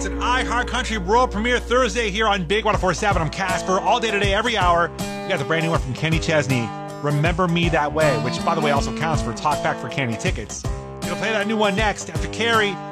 It's an iHeartCountry world premiere Thursday here on Big 104.7. I'm Casper, all day today, every hour. We got the brand new one from Kenny Chesney, Remember Me That Way, which, by the way, also counts for Talkback for Kenny tickets. We'll play that new one next after Carrie.